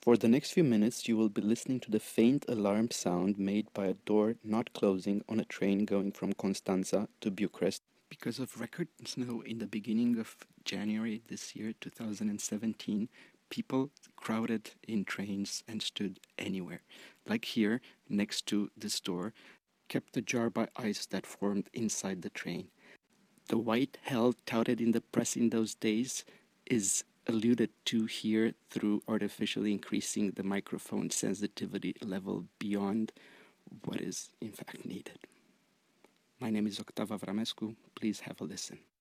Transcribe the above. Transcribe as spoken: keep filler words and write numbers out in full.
For the next few minutes, you will be listening to the faint alarm sound made by a door not closing on a train going from Constanza to Bucharest. Because of record snow in the beginning of January this year, two thousand seventeen, people crowded in trains and stood anywhere. Like here, next to this door, kept ajar by ice that formed inside the train. The white hell touted in the press in those days is alluded to here through artificially increasing the microphone sensitivity level beyond what is in fact needed. My name is Octav Avramescu. Please have a listen.